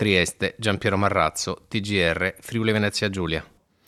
Trieste, Giampiero Marrazzo, TGR, Friuli Venezia Giulia.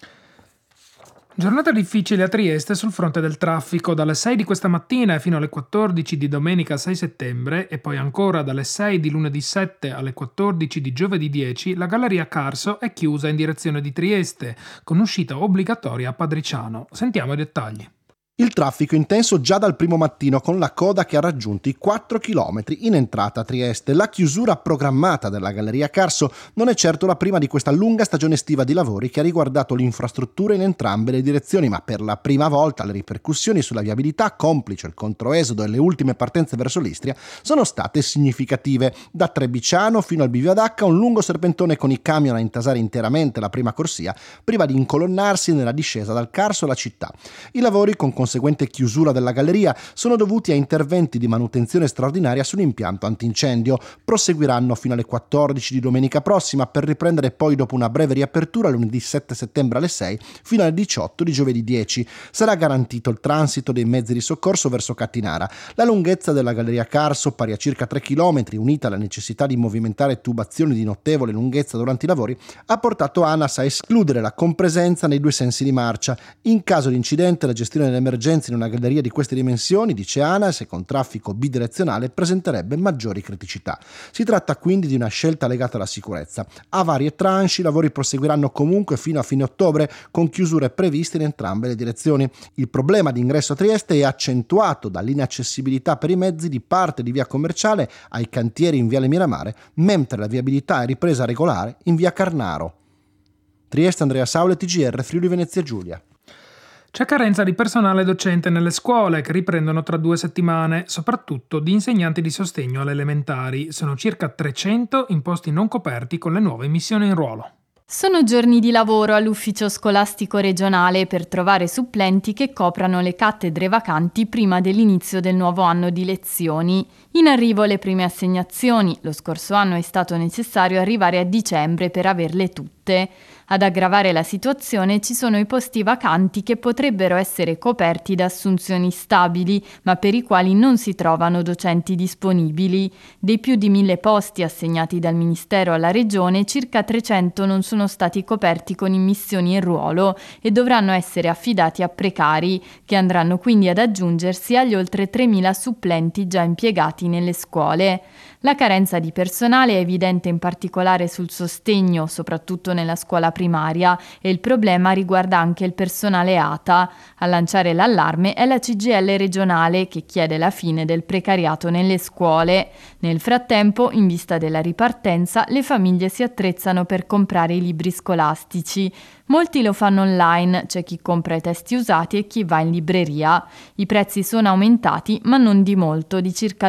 Giornata difficile a Trieste sul fronte del traffico. Dalle 6 di questa mattina fino alle 14 di domenica 6 settembre e poi ancora dalle 6 di lunedì 7 alle 14 di giovedì 10 la Galleria Carso è chiusa in direzione di Trieste, con uscita obbligatoria a Padriciano. Sentiamo i dettagli. Il traffico intenso già dal primo mattino, con la coda che ha raggiunto i 4 km in entrata a Trieste. La chiusura programmata della Galleria Carso non è certo la prima di questa lunga stagione estiva di lavori che ha riguardato l'infrastruttura in entrambe le direzioni, ma per la prima volta le ripercussioni sulla viabilità, complice il controesodo e le ultime partenze verso l'Istria, sono state significative. Da Trebiciano fino al Bivio ad Acca, un lungo serpentone con i camion a intasare interamente la prima corsia prima di incolonnarsi nella discesa dal Carso alla città. I lavori, con conseguente chiusura della galleria, sono dovuti a interventi di manutenzione straordinaria sull'impianto antincendio. Proseguiranno fino alle 14 di domenica prossima per riprendere poi dopo una breve riapertura lunedì 7 settembre alle 6 fino alle 18 di giovedì 10. Sarà garantito il transito dei mezzi di soccorso verso Cattinara. La lunghezza della Galleria Carso, pari a circa 3 km, unita alla necessità di movimentare tubazioni di notevole lunghezza durante i lavori, ha portato ANAS a escludere la compresenza nei due sensi di marcia. In caso di incidente, la gestione dell'emergenza in una galleria di queste dimensioni, dice ANAS, e con traffico bidirezionale presenterebbe maggiori criticità. Si tratta quindi di una scelta legata alla sicurezza. A varie tranche i lavori proseguiranno comunque fino a fine ottobre, con chiusure previste in entrambe le direzioni. Il problema di ingresso a Trieste è accentuato dall'inaccessibilità per i mezzi di parte di via Commerciale ai cantieri in viale Miramare, mentre la viabilità è ripresa regolare in via Carnaro. Trieste, Andrea Saule, TGR, Friuli Venezia Giulia. C'è carenza di personale docente nelle scuole che riprendono tra 2 settimane, soprattutto di insegnanti di sostegno alle elementari. Sono circa 300 in posti non coperti con le nuove missioni in ruolo. Sono giorni di lavoro all'ufficio scolastico regionale per trovare supplenti che coprano le cattedre vacanti prima dell'inizio del nuovo anno di lezioni. In arrivo le prime assegnazioni. Lo scorso anno è stato necessario arrivare a dicembre per averle tutte. Ad aggravare la situazione ci sono i posti vacanti che potrebbero essere coperti da assunzioni stabili, ma per i quali non si trovano docenti disponibili. Dei più di 1.000 posti assegnati dal Ministero alla Regione, circa 300 non sono stati coperti con immissioni in ruolo e dovranno essere affidati a precari, che andranno quindi ad aggiungersi agli oltre 3.000 supplenti già impiegati nelle scuole. La carenza di personale è evidente in particolare sul sostegno, soprattutto nella scuola primaria, e il problema riguarda anche il personale ATA. A lanciare l'allarme è la CGIL regionale, che chiede la fine del precariato nelle scuole. Nel frattempo, in vista della ripartenza, le famiglie si attrezzano per comprare i libri scolastici. Molti lo fanno online, c'è chi compra i testi usati e chi va in libreria. I prezzi sono aumentati, ma non di molto, di circa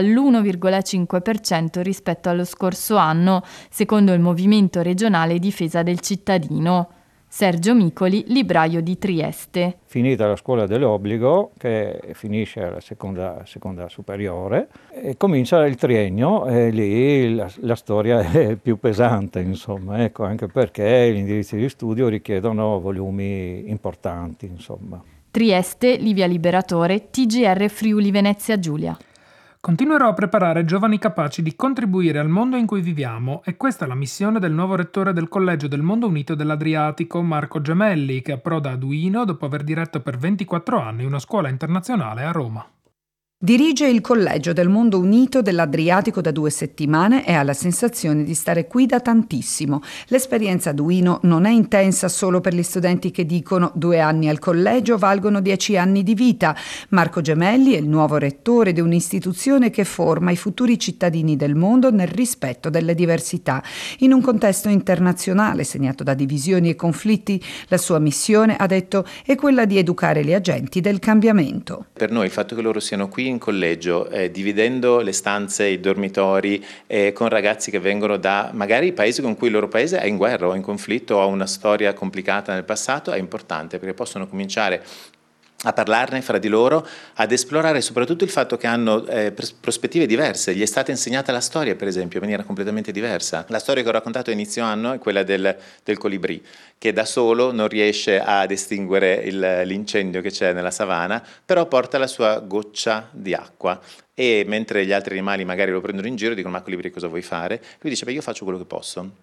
l'1,5% rispetto allo scorso anno, secondo il Movimento Regionale Difesa del Cittadino. Sergio Micoli, libraio di Trieste. Finita la scuola dell'obbligo, che finisce alla seconda superiore, e comincia il triennio, e lì la storia è più pesante, insomma, ecco, anche perché gli indirizzi di studio richiedono volumi importanti, insomma. Trieste, Livia Liberatore, TGR Friuli Venezia Giulia. Continuerò a preparare giovani capaci di contribuire al mondo in cui viviamo, e questa è la missione del nuovo rettore del Collegio del Mondo Unito dell'Adriatico, Marco Gemelli, che approda a Duino dopo aver diretto per 24 anni una scuola internazionale a Roma. Dirige il Collegio del Mondo Unito dell'Adriatico da 2 settimane e ha la sensazione di stare qui da tantissimo. L'esperienza a Duino non è intensa solo per gli studenti che dicono 2 anni al collegio valgono 10 anni di vita. Marco Gemelli è il nuovo rettore di un'istituzione che forma i futuri cittadini del mondo nel rispetto delle diversità. In un contesto internazionale segnato da divisioni e conflitti, la sua missione, ha detto, è quella di educare gli agenti del cambiamento. Per noi il fatto che loro siano qui in collegio, dividendo le stanze, i dormitori, con ragazzi che vengono da magari paesi con cui il loro paese è in guerra o in conflitto o ha una storia complicata nel passato, è importante perché possono cominciare a parlarne fra di loro, ad esplorare soprattutto il fatto che hanno prospettive diverse. Gli è stata insegnata la storia, per esempio, in maniera completamente diversa. La storia che ho raccontato a inizio anno è quella del colibrì, che da solo non riesce a estinguere l'incendio che c'è nella savana, però porta la sua goccia di acqua. E mentre gli altri animali magari lo prendono in giro, dicono: ma colibrì cosa vuoi fare? Lui dice: beh, io faccio quello che posso.